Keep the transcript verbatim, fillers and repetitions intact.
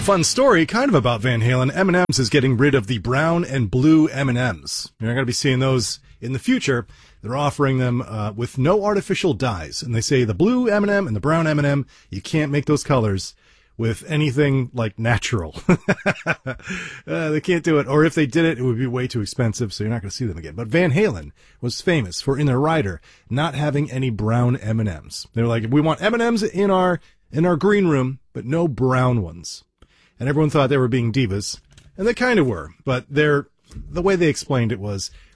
fun story, kind of about Van Halen. M and M's is getting rid of the brown and blue M and M's. You're not going to be seeing those in the future. They're offering them uh, with no artificial dyes. And they say the blue M and M and the brown M and M, you can't make those colors with anything like natural. uh, they can't do it. Or if they did it, it would be way too expensive, so you're not going to see them again. But Van Halen was famous for, in their rider, not having any brown M and M's. They were like, we want M and M's in our in our green room, but no brown ones. And everyone thought they were being divas, and they kind of were. But they're, the way they explained it was,